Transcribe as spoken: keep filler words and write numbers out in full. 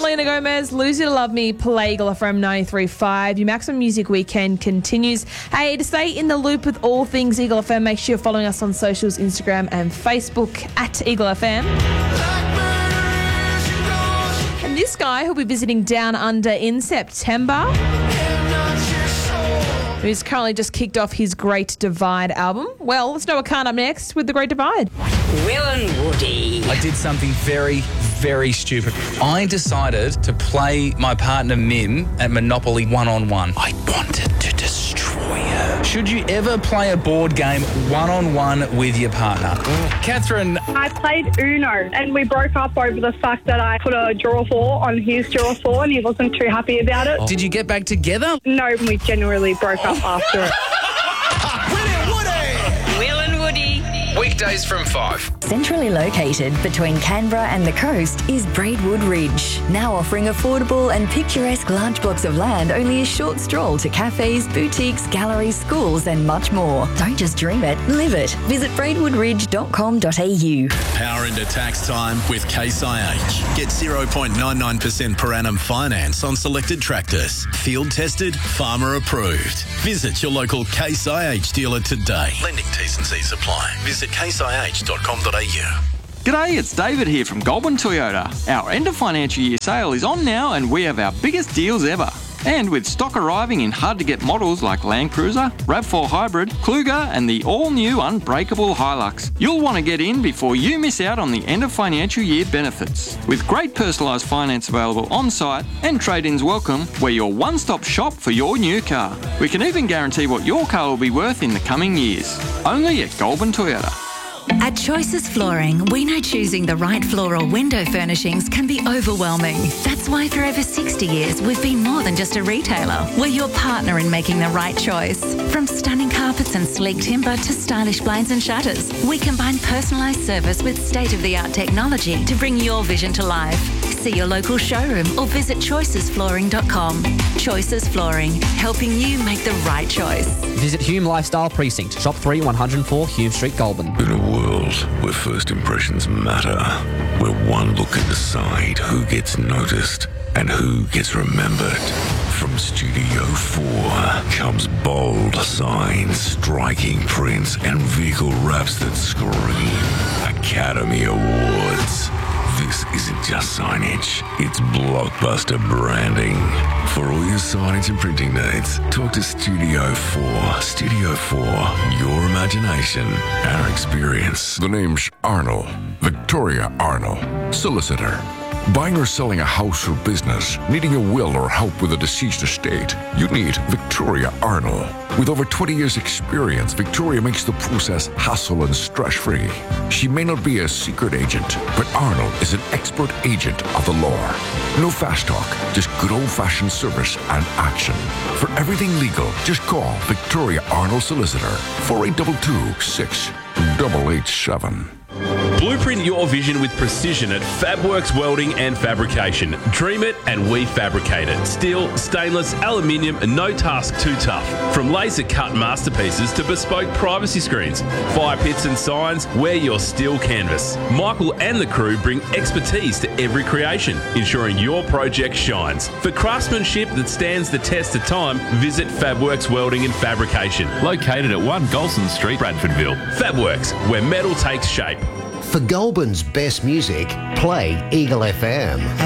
Selena Gomez, Lose You to Love Me, play Eagle F M ninety-three point five. Your Maximum Music Weekend continues. Hey, to stay in the loop with all things Eagle F M, make sure you're following us on socials, Instagram and Facebook at Eagle F M. And this guy who'll be visiting Down Under in September, who's currently just kicked off his Great Divide album. Well, let's know what can't up next with The Great Divide. Will and Woody. I did something very, very stupid. I decided to play my partner Mim at Monopoly one-on-one. I wanted to destroy her. Should you ever play a board game one-on-one with your partner? Catherine. I played Uno and we broke up over the fact that I put a draw four on his draw four and he wasn't too happy about it. Did you get back together? No, we generally broke up after it. Will and Woody. Weekdays from five. Centrally located between Canberra and the coast is Braidwood Ridge, now offering affordable and picturesque large blocks of land only a short stroll to cafes, boutiques, galleries, schools and much more. Don't just dream it, live it. Visit braidwood ridge dot com dot a u. Power into tax time with Case I H. Get zero point nine nine percent per annum finance on selected tractors. Field tested, farmer approved. Visit your local Case I H dealer today. Lending T's and C's apply. Visit case i h dot com dot a u. G'day, it's David here from Goulburn Toyota. Our end of financial year sale is on now and we have our biggest deals ever. And with stock arriving in hard-to-get models like Land Cruiser, RAV four Hybrid, Kluger and the all-new Unbreakable Hilux, you'll want to get in before you miss out on the end of financial year benefits. With great personalised finance available on-site and trade-ins welcome, we're your one-stop shop for your new car. We can even guarantee what your car will be worth in the coming years. Only at Goulburn Toyota. At Choices Flooring, we know choosing the right floor or window furnishings can be overwhelming. That's why for over sixty years, we've been more than just a retailer. We're your partner in making the right choice. From stunning carpets and sleek timber to stylish blinds and shutters, we combine personalised service with state-of-the-art technology to bring your vision to life. See your local showroom or visit choices flooring dot com. Choices Flooring, helping you make the right choice. Visit Hume Lifestyle Precinct, Shop three, one oh four Hume Street, Goulburn. In a world where first impressions matter, where one look can decide who gets noticed and who gets remembered, from Studio four comes bold signs, striking prints, and vehicle wraps that scream Academy Awards. This isn't just signage, it's blockbuster branding. For all your signage and printing needs, talk to Studio four. Studio four, your imagination, our experience. The name's Arnold, Victoria Arnold, solicitor. Buying or selling a house or business, needing a will or help with a deceased estate, you need Victoria Arnold. With over twenty years experience, Victoria makes the process hassle and stress-free. She may not be a secret agent, but Arnold is an expert agent of the law. No fast talk, just good old-fashioned service and action. For everything legal, just call Victoria Arnold Solicitor, four eight two two, six eight eight seven. Blueprint your vision with precision at Fabworks Welding and Fabrication. Dream it and we fabricate it. Steel, stainless, aluminium, and no task too tough. From laser cut masterpieces to bespoke privacy screens, fire pits and signs, we're your steel canvas. Michael and the crew bring expertise to every creation, ensuring your project shines. For craftsmanship that stands the test of time, visit Fabworks Welding and Fabrication. Located at one Golson Street, Bradfordville. Fabworks, where metal takes shape. For Goulburn's best music, play Eagle F M.